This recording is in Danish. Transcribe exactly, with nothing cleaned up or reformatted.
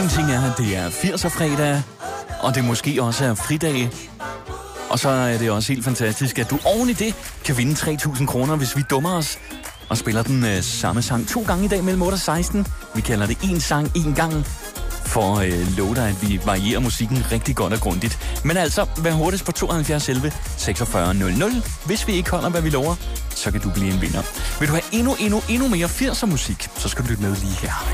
En ting er, at det er firser-fredag, og det måske også er fridag. Og så er det også helt fantastisk, at du oven i det kan vinde tre tusind kroner, hvis vi dummer os og spiller den øh, samme sang to gange i dag mellem otte og seksten. Vi kalder det en sang en gang, for at øh, love dig, at vi varierer musikken rigtig godt og grundigt. Men altså, vær hurtigst på tooghalvfjerds elleve seksogfyrre nul nul. Hvis vi ikke holder, hvad vi lover, så kan du blive en vinder. Vil du have endnu, endnu, endnu mere firser musik, så skal du lytte med lige her.